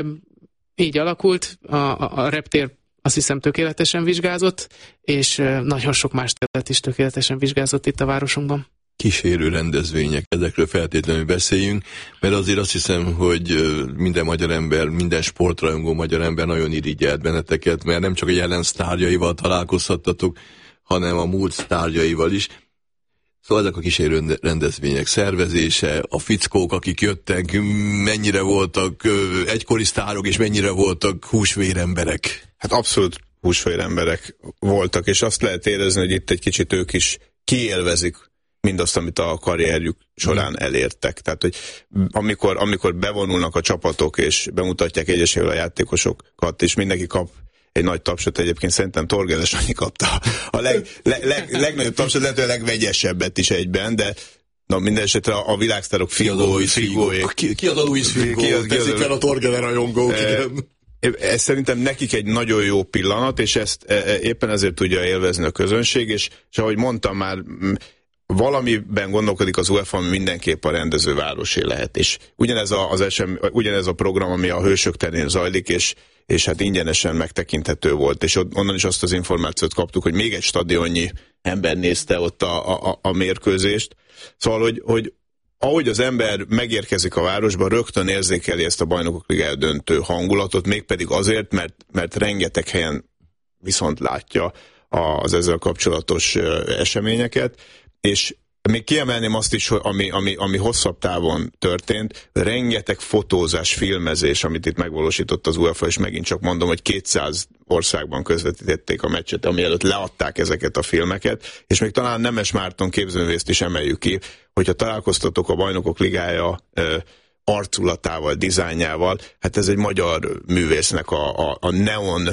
így alakult, a reptér azt hiszem tökéletesen vizsgázott, és nagyon sok más terület is tökéletesen vizsgázott itt a városunkban. Kísérő rendezvények, ezekről feltétlenül beszéljünk, mert azért azt hiszem, hogy minden magyar ember, minden sportrajongó magyar ember nagyon irigyelt benneteket, mert nem csak a jelen sztárjaival találkozhattatok, hanem a múlt sztárjaival is. Szóval ezek a kísérő rendezvények szervezése, a fickók, akik jöttek, mennyire voltak egykori sztárok, és mennyire voltak húsvéremberek? Hát abszolút húsvéremberek voltak, és azt lehet érezni, hogy itt egy kicsit ők is kiélvezik mindazt, amit a karrierjük során elértek. Tehát, hogy amikor bevonulnak a csapatok, és bemutatják egyesével a játékosokat, és mindenki kap egy nagy tapsot, egyébként szerintem Torgeles Sanyi kapta a legnagyobb tapsot, lehet, hogy a legvegyesebbet is egyben, de minden esetre a világsztárok Figóék. Ki az a Luis Figo? Teszik fel a Torgeles rajongók, igen. Ez szerintem nekik egy nagyon jó pillanat, és ezt éppen ezért tudja élvezni a közönség, és ahogy mondtam már, valamiben gondolkodik az UEFA, ami mindenképp a rendezővárosé lehet. És ugyanez a program, ami a Hősök terén zajlik, és hát ingyenesen megtekinthető volt. És onnan is azt az információt kaptuk, hogy még egy stadionnyi ember nézte ott a mérkőzést. Szóval, hogy ahogy az ember megérkezik a városba, rögtön érzékeli ezt a Bajnokok Ligája döntő hangulatot, mégpedig azért, mert rengeteg helyen viszont látja az ezzel kapcsolatos eseményeket, és még kiemelném azt is, hogy ami hosszabb távon történt, rengeteg fotózás, filmezés, amit itt megvalósított az UEFA, és megint csak mondom, hogy 200 országban közvetítették a meccset, ami előtt leadták ezeket a filmeket, és még talán Nemes Márton képzőművészt is emeljük ki, hogyha találkoztatok a Bajnokok Ligája arculatával, dizájnjával, hát ez egy magyar művésznek a neon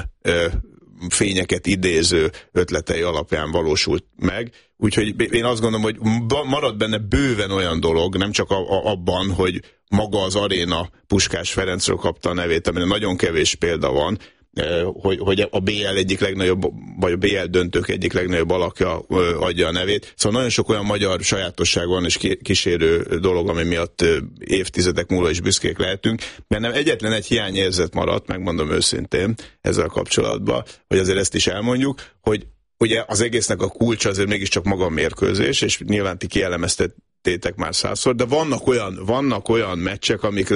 fényeket idéző ötletei alapján valósult meg. Úgyhogy én azt gondolom, hogy marad benne bőven olyan dolog, nem csak abban, hogy maga az aréna Puskás Ferencről kapta a nevét, amire nagyon kevés példa van, hogy a BL egyik legnagyobb, vagy a BL döntők egyik legnagyobb alakja adja a nevét. Szóval nagyon sok olyan magyar sajátosság van és kísérő dolog, ami miatt évtizedek múlva is büszkék lehetünk. Bennem egyetlen egy hiányérzet maradt, megmondom őszintén ezzel kapcsolatban, hogy azért ezt is elmondjuk, hogy ugye az egésznek a kulcsa azért mégiscsak maga a mérkőzés, és nyilván ti kielemeztettétek már 100-szor, de vannak olyan meccsek, amik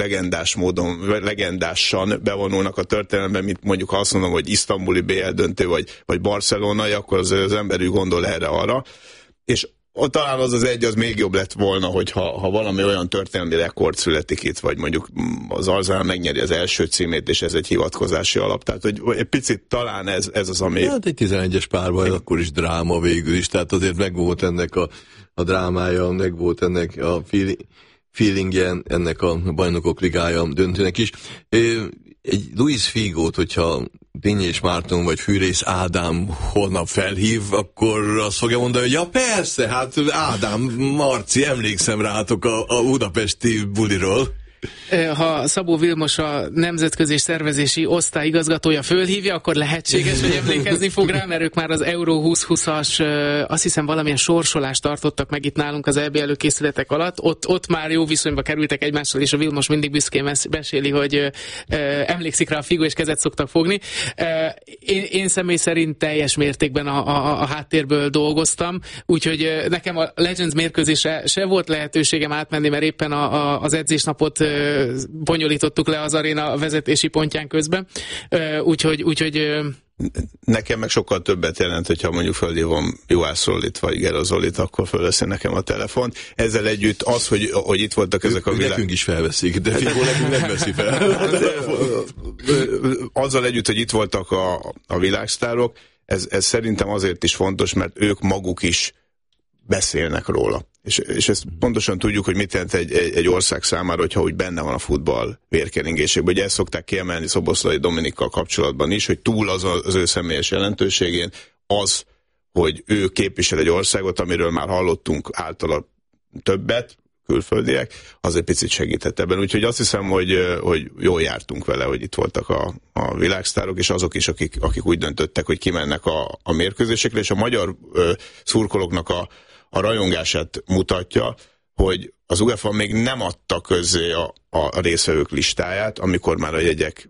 legendásan bevonulnak a történelemben, mint mondjuk ha azt mondom, hogy isztambuli BL döntő, vagy barcelonai, akkor az ember úgy gondol erre-arra, és talán az egy, még jobb lett volna, hogyha valami olyan történelmi rekord születik itt, vagy mondjuk az Arsenal megnyeri az első címét, és ez egy hivatkozási alap. Tehát, hogy egy picit talán ez az, ami... Hát egy 11-es párbaj, akkor is dráma végül is, tehát azért megvolt ennek a drámája, megvolt ennek a feelingje, ennek a Bajnokok Ligája döntőnek is. Egy Luis Figót, hogyha Dinnyés Márton vagy Fűrész Ádám holnap felhív, akkor azt fogja mondani, hogy ja persze, hát Ádám, Marci, emlékszem rátok a budapesti buliról. Ha Szabó Vilmos a nemzetközi szervezési osztály igazgatója fölhívja, akkor lehetséges, hogy emlékezni fog rá, mert ők már az Euró 2020-as, azt hiszem valamilyen sorsolást tartottak meg itt nálunk az EB előkészületek alatt. Ott már jó viszonyba kerültek egymással, és a Vilmos mindig büszkén meséli, hogy emlékszik rá a Figo, és kezet szoktak fogni. Én személy szerint teljes mértékben a háttérből dolgoztam, úgyhogy nekem a Legends mérkőzésre se volt lehetőségem átmenni, mert éppen az edzésnapot bonyolítottuk le az aréna vezetési pontján közben. Úgyhogy nekem meg sokkal többet jelent, hogyha mondjuk fölhívom Juhász Zolit vagy Gera Zolit, akkor fölveszi nekem a telefont. Ezzel együtt az, hogy itt voltak ezek a nekünk is felveszik, de Figó nekünk nem veszi fel. Azzal együtt, hogy itt voltak a világsztárok, ez szerintem azért is fontos, mert ők maguk is beszélnek róla. És ezt pontosan tudjuk, hogy mit jelent egy ország számára, hogyha úgy benne van a futball vérkeringésében. Ugye ezt szokták kiemelni Szoboszlai Dominikkal kapcsolatban is, hogy túl az ő személyes jelentőségén az, hogy ő képvisel egy országot, amiről már hallottunk általa többet, külföldiek, az egy picit segített ebben. Úgyhogy azt hiszem, hogy jól jártunk vele, hogy itt voltak a világsztárok, és azok is, akik úgy döntöttek, hogy kimennek a mérkőzésekre, és a magyar szurkolóknak a rajongását mutatja, hogy az UEFA még nem adta közzé a részvevők listáját, amikor már a jegyek